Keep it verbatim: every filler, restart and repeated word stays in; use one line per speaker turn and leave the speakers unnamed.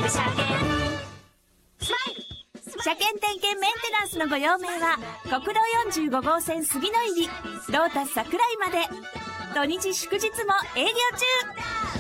車検点検メンテナンスのご用命は国道よんじゅうご号線杉の入りロータス桜井まで。土日祝日も営業中。